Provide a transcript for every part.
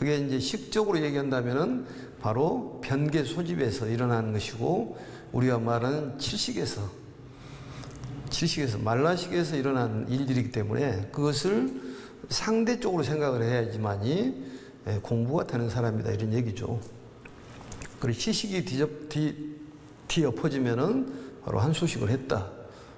그게 이제 식적으로 얘기한다면은 바로 변계 소집에서 일어나는 것이고, 우리가 말하는 칠식에서 말라식에서 일어난 일들이기 때문에 그것을 상대적으로 생각을 해야지만이 공부가 되는 사람이다, 이런 얘기죠. 그리고 시식이 뒤엎어지면은 바로 한수식을 했다.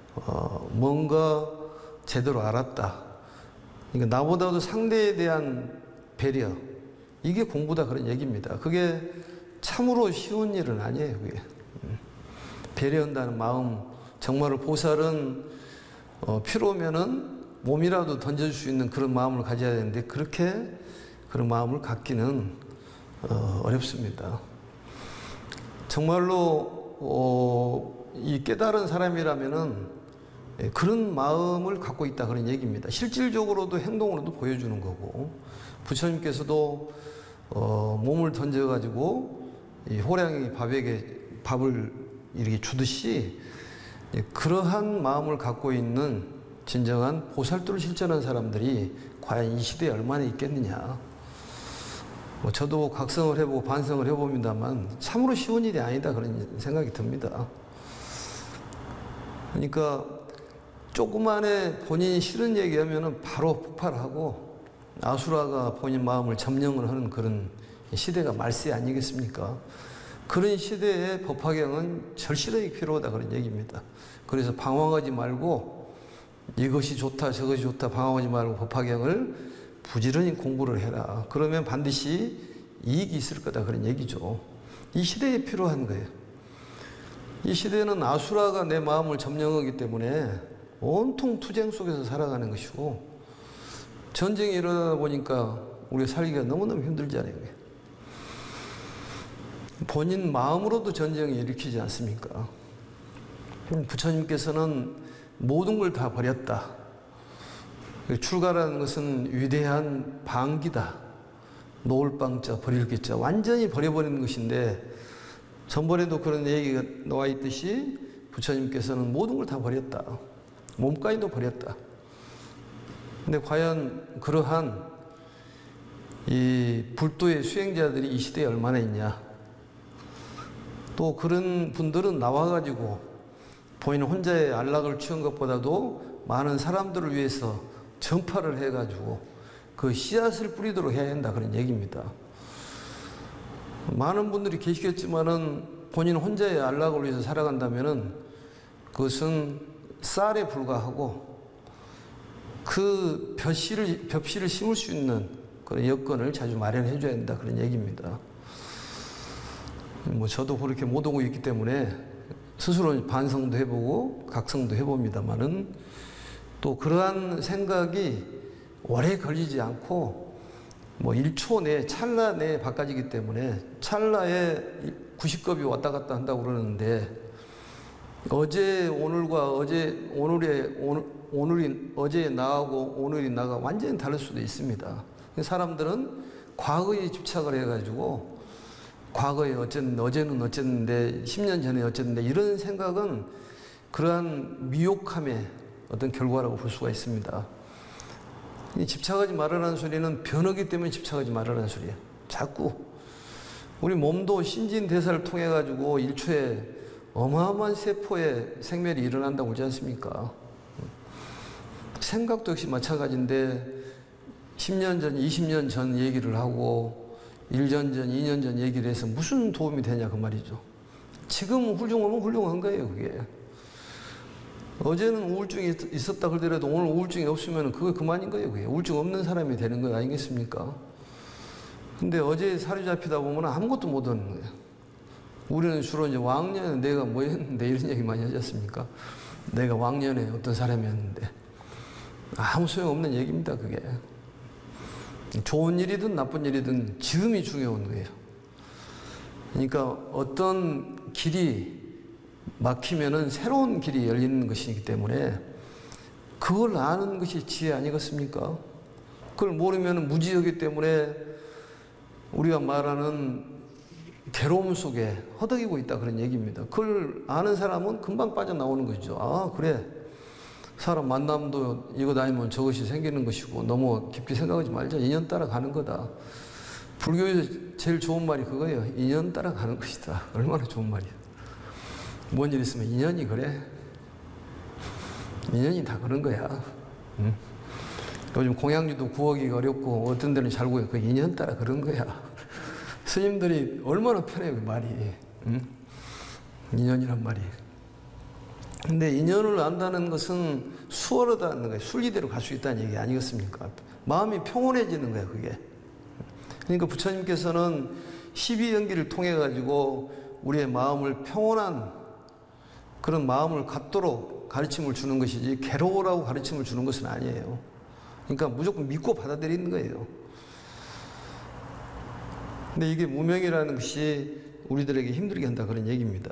뭔가 제대로 알았다. 그러니까 나보다도 상대에 대한 배려, 이게 공부다, 그런 얘기입니다. 그게 참으로 쉬운 일은 아니에요. 그게 배려한다는 마음, 정말로 보살은 필요하면은 몸이라도 던져줄 수 있는 그런 마음을 가져야 되는데, 그렇게 그런 마음을 갖기는 어렵습니다. 정말로 이 깨달은 사람이라면은 그런 마음을 갖고 있다, 그런 얘기입니다. 실질적으로도 행동으로도 보여주는 거고, 부처님께서도 몸을 던져가지고 이 호랑이 밥에게 밥을 이렇게 주듯이 그러한 마음을 갖고 있는 진정한 보살도를 실천한 사람들이 과연 이 시대에 얼마나 있겠느냐. 저도 각성을 해보고 반성을 해봅니다만 참으로 쉬운 일이 아니다, 그런 생각이 듭니다. 그러니까 조그만에 본인이 싫은 얘기하면 바로 폭발하고 아수라가 본인 마음을 점령을 하는 그런 시대가 말세 아니겠습니까? 그런 시대에 법화경은 절실하게 필요하다, 그런 얘기입니다. 그래서 방황하지 말고 이것이 좋다 저것이 좋다 방황하지 말고 법화경을 부지런히 공부를 해라. 그러면 반드시 이익이 있을 거다, 그런 얘기죠. 이 시대에 필요한 거예요. 이 시대는 아수라가 내 마음을 점령하기 때문에 온통 투쟁 속에서 살아가는 것이고, 전쟁이 일어나다 보니까 우리가 살기가 너무너무 힘들잖아요. 본인 마음으로도 전쟁을 일으키지 않습니까? 부처님께서는 모든 걸 다 버렸다. 출가라는 것은 위대한 방기다. 놓을 방자 버릴 기자, 완전히 버려버리는 것인데, 전번에도 그런 얘기가 나와 있듯이 부처님께서는 모든 걸 다 버렸다. 몸까지도 버렸다. 근데 과연 그러한 이 불도의 수행자들이 이 시대에 얼마나 있냐. 또 그런 분들은 나와가지고 본인 혼자의 안락을 취한 것보다도 많은 사람들을 위해서 전파를 해가지고 그 씨앗을 뿌리도록 해야 한다, 그런 얘기입니다. 많은 분들이 계시겠지만은 본인 혼자의 안락을 위해서 살아간다면은 그것은 쌀에 불과하고 그 벽실을 심을 수 있는 그런 여건을 자주 마련해 줘야 된다, 그런 얘기입니다. 저도 그렇게 못 오고 있기 때문에 스스로 반성도 해보고 각성도 해봅니다만은, 또 그러한 생각이 오래 걸리지 않고 1초 내에 찰나 내에 바꿔지기 때문에 찰나에 90겁이 왔다 갔다 한다고 그러는데, 어제 오늘과 어제 나하고 오늘이 나가 완전히 다를 수도 있습니다. 사람들은 과거에 집착을 해가지고 과거에 어쨌는데, 어제는 어쨌는데, 10년 전에 어쨌는데, 이런 생각은 그러한 미혹함의 어떤 결과라고 볼 수가 있습니다. 집착하지 말라는 소리는 변하기 때문에 집착하지 말라는 소리예요. 자꾸 우리 몸도 신진대사를 통해 가지고 1초에 어마어마한 세포의 생멸이 일어난다고 그러지 않습니까? 생각도 역시 마찬가지인데 10년 전, 20년 전 얘기를 하고 1년 전, 2년 전 얘기를 해서 무슨 도움이 되냐, 그 말이죠. 지금 훌륭하면 훌륭한 거예요, 그게. 어제는 우울증이 있었다 그러더라도 오늘 우울증이 없으면 그거 그만인 거예요, 그게. 우울증 없는 사람이 되는 거 아니겠습니까? 근데 어제 사로잡히다 보면 아무것도 못 하는 거예요. 우리는 주로 이제 왕년에 내가 뭐 했는데 이런 얘기 많이 하지 않습니까? 내가 왕년에 어떤 사람이었는데. 아무 소용없는 얘기입니다, 그게. 좋은 일이든 나쁜 일이든 지금이 중요한 거예요. 그러니까 어떤 길이 막히면은 새로운 길이 열리는 것이기 때문에 그걸 아는 것이 지혜 아니겠습니까? 그걸 모르면 무지하기 때문에 우리가 말하는 괴로움 속에 허덕이고 있다, 그런 얘기입니다. 그걸 아는 사람은 금방 빠져나오는 거죠. 아, 그래. 사람 만남도 이것 아니면 저것이 생기는 것이고 너무 깊이 생각하지 말자. 인연 따라 가는 거다. 불교에서 제일 좋은 말이 그거예요. 인연 따라가는 것이다. 얼마나 좋은 말이야. 뭔 일 있으면 인연이 그래. 인연이 다 그런 거야. 응? 요즘 공양주도 구하기가 어렵고 어떤 데는 잘 구해요. 그 인연 따라 그런 거야. 스님들이 얼마나 편해요, 그 말이. 응? 인연이란 말이. 근데 인연을 안다는 것은 수월하다는 거예요. 순리대로 갈 수 있다는 얘기 아니겠습니까? 마음이 평온해지는 거예요, 그게. 그러니까 부처님께서는 12연기를 통해 가지고 우리의 마음을 평온한 그런 마음을 갖도록 가르침을 주는 것이지 괴로워라고 가르침을 주는 것은 아니에요. 그러니까 무조건 믿고 받아들이는 거예요. 근데 이게 무명이라는 것이 우리들에게 힘들게 한다 그런 얘기입니다.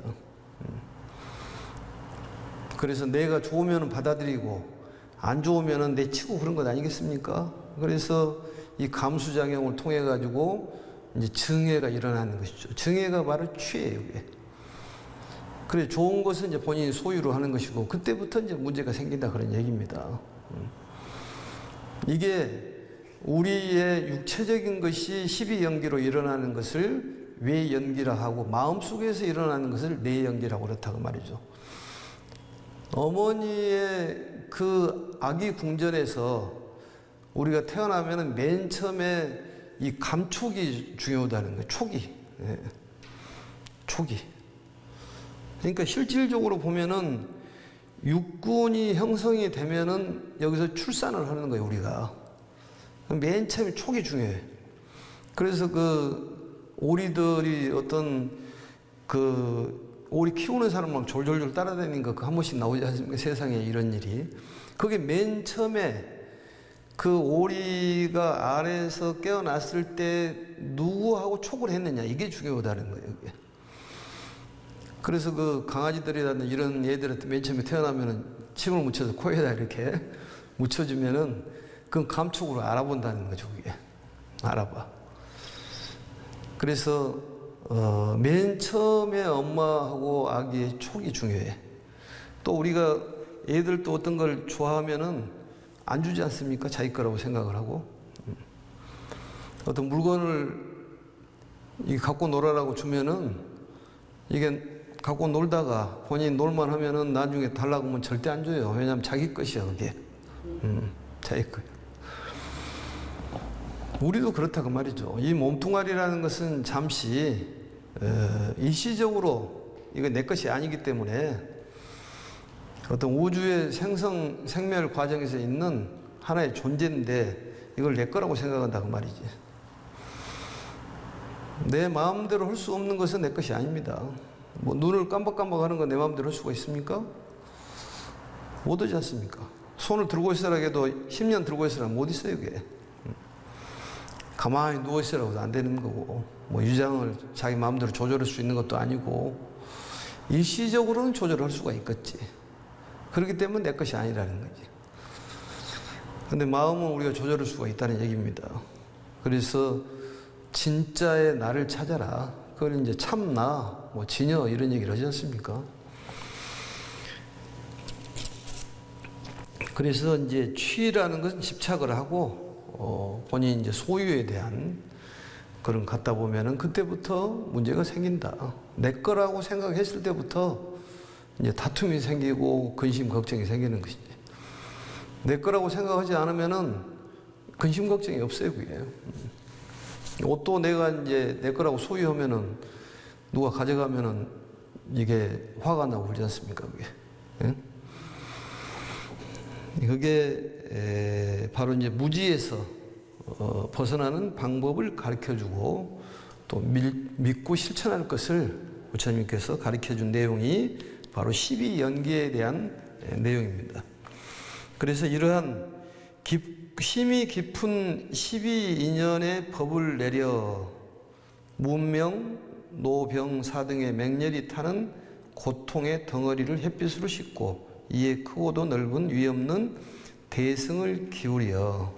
그래서 내가 좋으면 받아들이고 안 좋으면 내치고 그런 것 아니겠습니까? 그래서 이 감수작용을 통해 가지고 이제 증해가 일어나는 것이죠. 증해가 바로 취예요, 이게. 그래, 좋은 것은 이제 본인이 소유로 하는 것이고, 그때부터 이제 문제가 생긴다 그런 얘기입니다. 이게 우리의 육체적인 것이 12연기로 일어나는 것을 외연기라 하고, 마음속에서 일어나는 것을 내연기라고 그렇다고 말이죠. 어머니의 그 아기 궁전에서 우리가 태어나면 맨 처음에 이 감촉이 중요하다는 거예요. 촉이. 네. 촉이. 그러니까 실질적으로 보면은 육군이 형성이 되면은 여기서 출산을 하는 거예요, 우리가. 맨 처음에 촉이 중요해요. 그래서 그 오리들이 어떤 그 오리 키우는 사람만 졸졸졸 따라다니는 거 한 번씩 나오지 않습니까? 세상에 이런 일이. 그게 맨 처음에 그 오리가 알에서 깨어났을 때 누구하고 촉을 했느냐, 이게 중요하다는 거예요, 이게. 그래서 그 강아지들이라든 이런 애들한테 맨 처음에 태어나면은 침을 묻혀서 코에다 이렇게 묻혀주면은 그건 감촉으로 알아본다는 거죠, 그게. 알아봐. 그래서 맨 처음에 엄마하고 아기의 촉이 중요해. 또 우리가 애들 또 어떤 걸 좋아하면은 안 주지 않습니까? 자기 거라고 생각을 하고. 어떤 물건을 갖고 놀아라고 주면은 이게 갖고 놀다가 본인이 놀만 하면은 나중에 달라고 하면 절대 안 줘요. 왜냐하면 자기 것이야, 그게. 자기 거야. 우리도 그렇다고 말이죠. 이 몸뚱아리라는 것은 잠시 일시적으로 이거 내 것이 아니기 때문에 어떤 우주의 생멸 과정에서 있는 하나의 존재인데 이걸 내 거라고 생각한다고 말이지. 내 마음대로 할 수 없는 것은 내 것이 아닙니다. 뭐 눈을 깜박깜박 하는 건 내 마음대로 할 수가 있습니까? 못 하지 않습니까? 손을 들고 있으라 해도 10년 들고 있으라 못 있어요, 그게. 가만히 누워 있으라고도 안 되는 거고, 뭐 유장을 자기 마음대로 조절할 수 있는 것도 아니고, 일시적으로는 조절할 수가 있겠지. 그렇기 때문에 내 것이 아니라는 거지. 근데 마음은 우리가 조절할 수가 있다는 얘기입니다. 그래서 진짜의 나를 찾아라. 그걸 이제 참나, 뭐 진여 이런 얘기를 하지 않습니까? 그래서 이제 취라는 것은 집착을 하고 본인 이제 소유에 대한 그런 갖다 보면은 그때부터 문제가 생긴다. 내 거라고 생각했을 때부터 이제 다툼이 생기고 근심 걱정이 생기는 것이지. 내 거라고 생각하지 않으면은 근심 걱정이 없어요, 그게. 옷도 내가 이제 내 거라고 소유하면은 누가 가져가면은 이게 화가 나고 그러지 않습니까, 그게. 예? 그게 바로 이제 무지에서 벗어나는 방법을 가르쳐주고 또 믿고 실천할 것을 부처님께서 가르쳐준 내용이 바로 12연기에 대한 내용입니다. 그래서 이러한 힘이 깊은 12인연의 법을 내려 문명, 노병, 사등의 맹렬히 타는 고통의 덩어리를 햇빛으로 씻고 이에 크고도 넓은 위없는 대승을 기울여.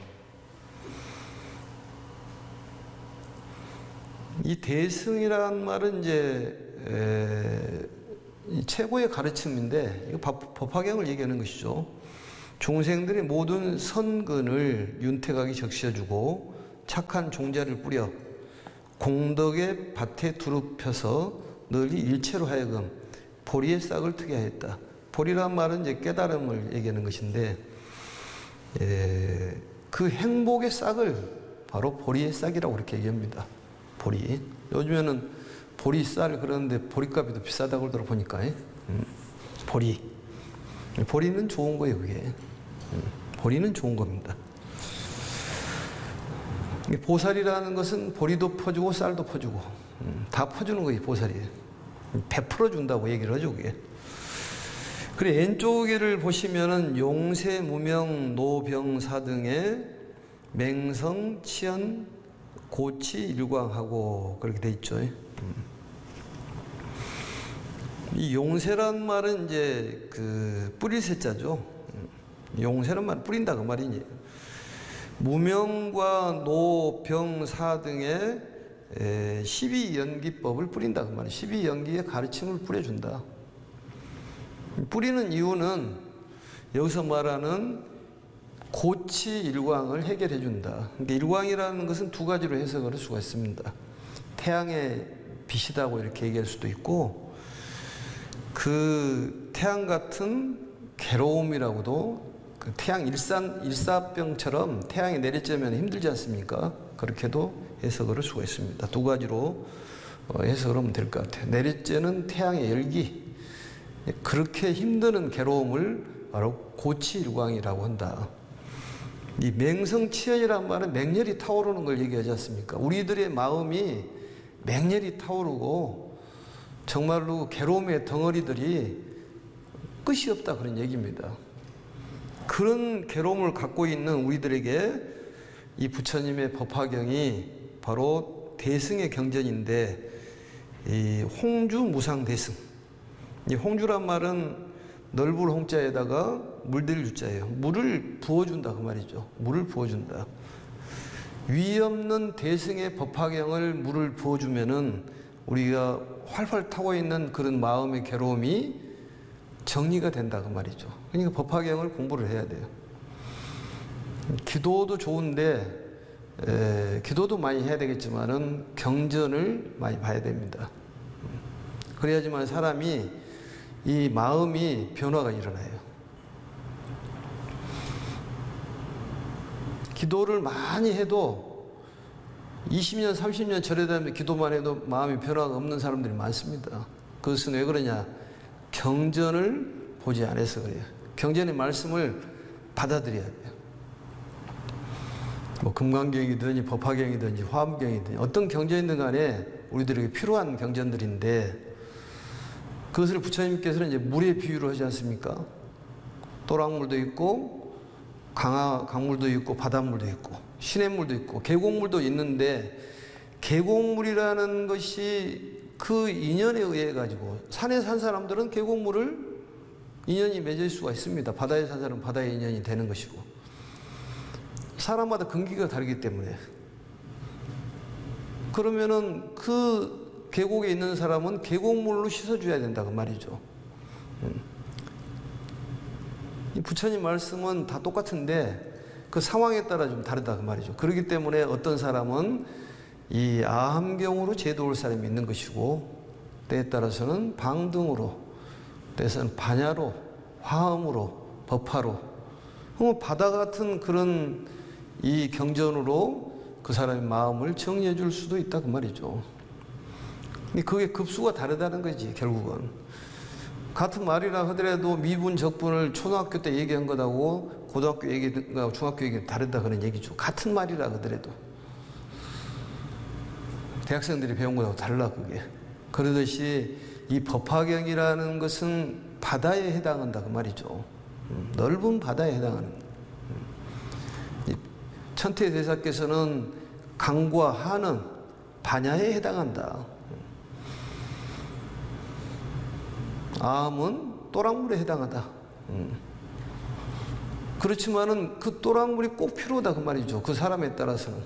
이 대승이라는 말은 이제 최고의 가르침인데 이거 법화경을 얘기하는 것이죠. 중생들의 모든 선근을 윤택하게 적셔주고 착한 종자를 뿌려 공덕의 밭에 두루 펴서 널리 일체로 하여금 보리의 싹을 트게 하였다. 보리란 말은 이제 깨달음을 얘기하는 것인데, 그 행복의 싹을 바로 보리의 싹이라고 그렇게 얘기합니다. 보리. 요즘에는 보리쌀 그러는데 보리값이 더 비싸다고 그러더라 보니까. 보리. 보리는 좋은 거예요, 그게. 보리는 좋은 겁니다. 보살이라는 것은 보리도 퍼주고 쌀도 퍼주고 다 퍼주는 거예요, 보살이. 베풀어 준다고 얘기를 하죠, 그게. 그래, 왼쪽에를 보시면은 용세, 무명, 노병사 등의 맹성, 치연, 고치, 일광하고 그렇게 돼 있죠. 이 용세란 말은 이제 그 뿌릴 세자죠. 용세란 말은 뿌린다 그 말이니. 무명과 노병사 등의 12연기법을 뿌린다 그 말이에요. 12연기의 가르침을 뿌려준다. 뿌리는 이유는 여기서 말하는 고치 일광을 해결해 준다. 그러니까 일광이라는 것은 두 가지로 해석을 할 수가 있습니다. 태양의 빛이라고 이렇게 얘기할 수도 있고, 그 태양 같은 괴로움이라고도, 그 태양 일사병처럼 태양이 내리쬐면 힘들지 않습니까? 그렇게도 해석을 할 수가 있습니다. 두 가지로 해석을 하면 될 것 같아요. 내리쬐는 태양의 열기, 그렇게 힘드는 괴로움을 바로 고치일광이라고 한다. 이 맹성치연이라는 말은 맹렬히 타오르는 걸 얘기하지 않습니까? 우리들의 마음이 맹렬히 타오르고 정말로 괴로움의 덩어리들이 끝이 없다, 그런 얘기입니다. 그런 괴로움을 갖고 있는 우리들에게 이 부처님의 법화경이 바로 대승의 경전인데, 이 홍주 무상대승. 이 홍주란 말은 넓을 홍자에다가 물들 유자예요. 물을 부어준다 그 말이죠. 물을 부어준다. 위 없는 대승의 법화경을 물을 부어주면은 우리가 활활 타고 있는 그런 마음의 괴로움이 정리가 된다 그 말이죠. 그러니까 법화경을 공부를 해야 돼요. 기도도 좋은데, 기도도 많이 해야 되겠지만은 경전을 많이 봐야 됩니다. 그래야지만 사람이 이 마음이 변화가 일어나요. 기도를 많이 해도 20년, 30년 절에다면 기도만 해도 마음이 변화가 없는 사람들이 많습니다. 그것은 왜 그러냐? 경전을 보지 않아서 그래요. 경전의 말씀을 받아들여야 돼요. 뭐 금강경이든지 법화경이든지 화엄경이든지 어떤 경전이든 간에 우리들에게 필요한 경전들인데, 그것을 부처님께서는 이제 물에 비유를 하지 않습니까? 또랑물도 있고, 강물도 있고, 바닷물도 있고, 시냇물도 있고, 계곡물도 있는데, 계곡물이라는 것이 그 인연에 의해 가지고, 산에 산 사람들은 계곡물을 인연이 맺을 수가 있습니다. 바다에 산 사람은 바다의 인연이 되는 것이고, 사람마다 근기가 다르기 때문에. 그러면은 그 계곡에 있는 사람은 계곡물로 씻어줘야 된다 그 말이죠. 이 부처님 말씀은 다 똑같은데 그 상황에 따라 좀 다르다 그 말이죠. 그렇기 때문에 어떤 사람은 이 아함경으로 제도할 사람이 있는 것이고, 때에 따라서는 방등으로, 때에서는 반야로, 화음으로, 법화로, 바다 같은 그런 이 경전으로 그 사람의 마음을 정리해 줄 수도 있다 그 말이죠. 근데 그게 급수가 다르다는 거지, 결국은. 같은 말이라 하더라도 미분, 적분을 초등학교 때 얘기한 것하고 고등학교 얘기가 중학교 얘기가 다르다 그런 얘기죠. 같은 말이라 하더라도. 대학생들이 배운 것하고 달라, 그게. 그러듯이 이 법화경이라는 것은 바다에 해당한다 그 말이죠. 넓은 바다에 해당하는. 천태대사께서는 강과 하는 반야에 해당한다. 아함은 또랑물에 해당하다. 그렇지만은 그 또랑물이 꼭 필요하다 그 말이죠. 그 사람에 따라서는.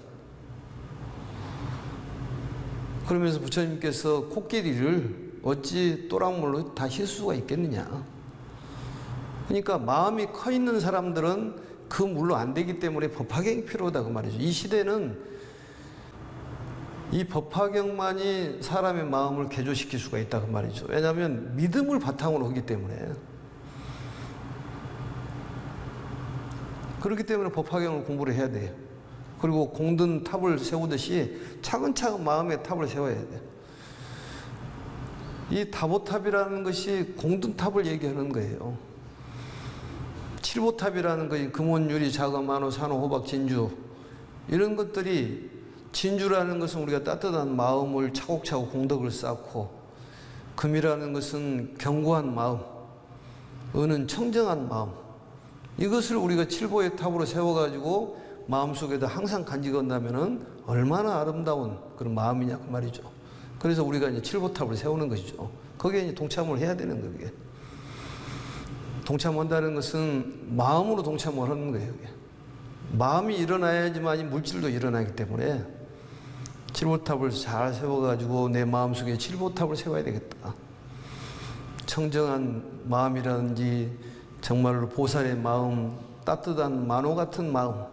그러면서 부처님께서 코끼리를 어찌 또랑물로 다 실 수가 있겠느냐. 그러니까 마음이 커 있는 사람들은 그 물로 안 되기 때문에 법화경이 필요하다 그 말이죠. 이 시대는 이 법화경만이 사람의 마음을 개조시킬 수가 있다 그 말이죠. 왜냐하면 믿음을 바탕으로 하기 때문에. 그렇기 때문에 법화경을 공부를 해야 돼요. 그리고 공든 탑을 세우듯이 차근차근 마음의 탑을 세워야 돼요. 이 다보탑이라는 것이 공든탑을 얘기하는 거예요. 칠보탑이라는 것이 금원, 유리, 자금, 만호, 산호, 호박, 진주 이런 것들이, 진주라는 것은 우리가 따뜻한 마음을 차곡차곡 공덕을 쌓고, 금이라는 것은 견고한 마음, 은은 청정한 마음, 이것을 우리가 칠보의 탑으로 세워가지고 마음속에다 항상 간직한다면은 얼마나 아름다운 그런 마음이냐 그 말이죠. 그래서 우리가 이제 칠보탑을 세우는 것이죠. 거기에 이제 동참을 해야 되는 거예요. 동참한다는 것은 마음으로 동참을 하는 거예요. 마음이 일어나야지만 물질도 일어나기 때문에 칠보탑을 잘 세워가지고 내 마음속에 칠보탑을 세워야 되겠다. 청정한 마음이라든지 정말로 보살의 마음, 따뜻한 만호 같은 마음,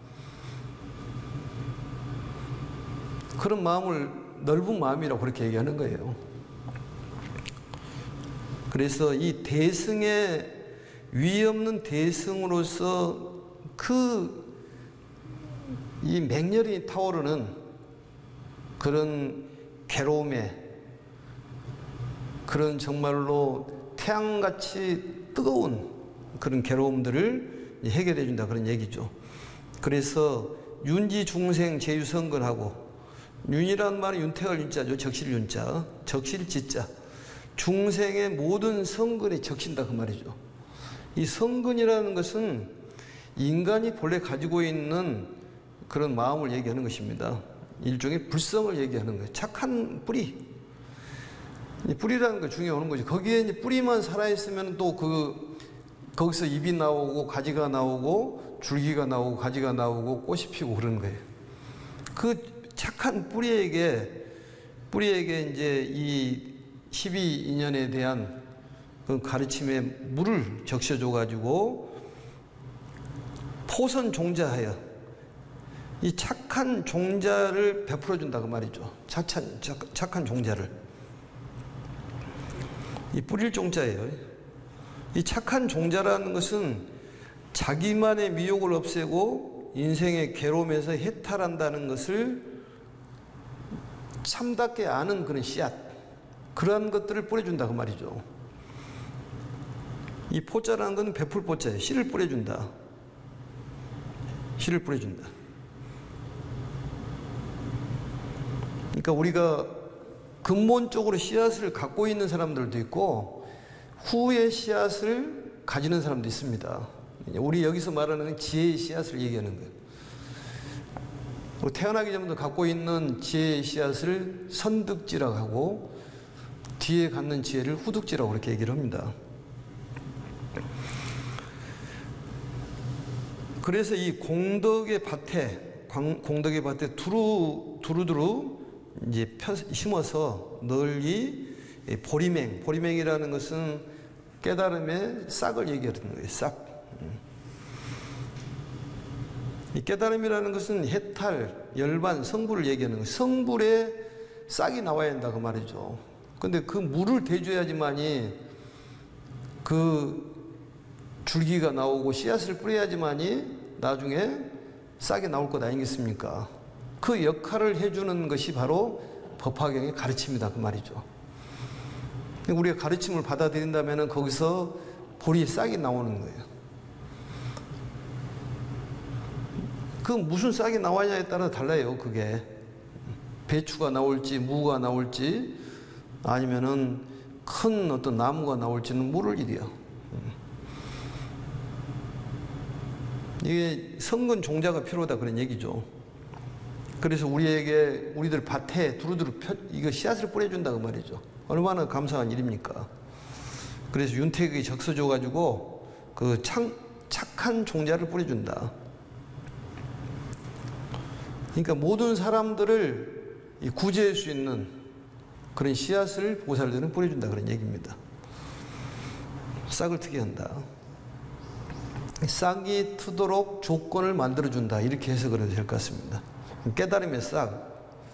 그런 마음을 넓은 마음이라고 그렇게 얘기하는 거예요. 그래서 이 대승의 위 없는 대승으로서 이 맹렬히 타오르는 그런 괴로움에, 그런 정말로 태양같이 뜨거운 그런 괴로움들을 해결해 준다 그런 얘기죠. 그래서 윤지 중생 제유성근하고, 윤이라는 말은 윤택할 윤자죠. 적실 윤자, 적실 지자. 중생의 모든 성근에 적신다 그 말이죠. 이 성근이라는 것은 인간이 본래 가지고 있는 그런 마음을 얘기하는 것입니다. 일종의 불성을 얘기하는 거예요. 착한 뿌리. 이 뿌리라는 거 중요한 거지. 거기에 이제 뿌리만 살아있으면 또 거기서 잎이 나오고 가지가 나오고 줄기가 나오고 가지가 나오고 꽃이 피고 그러는 거예요. 그 착한 뿌리에게 이제 이 12인연에 대한 그 가르침에 물을 적셔줘 가지고 포선 종자하여 이 착한 종자를 베풀어 준다 그 말이죠. 착한 종자를. 이 뿌릴 종자예요. 이 착한 종자라는 것은 자기만의 미혹을 없애고 인생의 괴로움에서 해탈한다는 것을 참답게 아는 그런 씨앗, 그러한 것들을 뿌려준다 그 말이죠. 이 포자라는 건 베풀 포자예요. 씨를 뿌려준다. 씨를 뿌려준다. 그러니까 우리가 근본적으로 씨앗을 갖고 있는 사람들도 있고 후의 씨앗을 가지는 사람도 있습니다. 우리 여기서 말하는 지혜의 씨앗을 얘기하는 거예요. 태어나기 전부터 갖고 있는 지혜의 씨앗을 선득지라고 하고, 뒤에 갖는 지혜를 후득지라고 그렇게 얘기를 합니다. 그래서 이 공덕의 밭에 두루두루 이제 심어서 널리 보리맹이라는 것은 깨달음의 싹을 얘기하는 거예요. 싹. 이 깨달음이라는 것은 해탈, 열반, 성불을 얘기하는 거예요. 성불에 싹이 나와야 한다 그 말이죠. 근데 그 물을 대줘야지만이 그 줄기가 나오고 씨앗을 뿌려야지만이 나중에 싹이 나올 것 아니겠습니까? 그 역할을 해주는 것이 바로 법화경의 가르침이다 그 말이죠. 우리가 가르침을 받아들인다면 거기서 보리의 싹이 나오는 거예요. 그 무슨 싹이 나와냐에 따라 달라요. 그게 배추가 나올지 무가 나올지 아니면은 큰 어떤 나무가 나올지는 모를 일이야. 이게 성근 종자가 필요하다 그런 얘기죠. 그래서 우리들 밭에 두루두루 이거 씨앗을 뿌려준다 그 말이죠. 얼마나 감사한 일입니까? 그래서 윤택이 적셔줘 가지고 그 착한 종자를 뿌려준다. 그러니까 모든 사람들을 구제할 수 있는 그런 씨앗을 보살들은 뿌려준다 그런 얘기입니다. 싹을 트게 한다. 싹이 트도록 조건을 만들어준다. 이렇게 해석을 해도 될 것 같습니다. 깨달음의 싹.